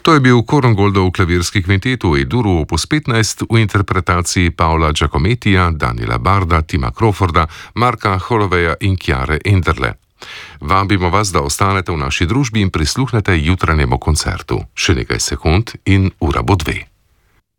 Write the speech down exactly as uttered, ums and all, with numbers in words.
To je bil Korngoldov klavirski kvintet v E-duru opus petnajst v interpretaciji Paula Giacomettija, Daniela Barda, Tima Crawforda, Marka Hollowaya in Chiare Enderle. Vabimo vas, da ostanete v naši družbi in prisluhnete jutranjemu koncertu. Še nekaj sekund in ura bo dve.